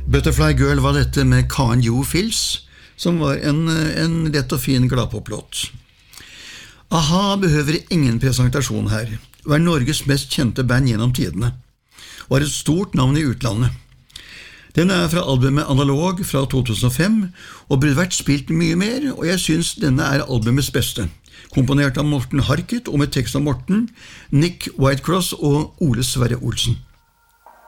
Butterfly Girl var dette med Karen Jo Fils, som var en lett og fin gladpoplåt. Aha behøver ingen presentasjon her, var Norges mest kjente band gjennom tidene, var et stort navn i utlandet. Den fra albumet Analog fra 2005, og burde vært spilt mye mer, og jeg synes denne albumets beste, komponert av Morten Harket og med tekst av Morten, Nick Whitecross og Ole Sverre Olsen.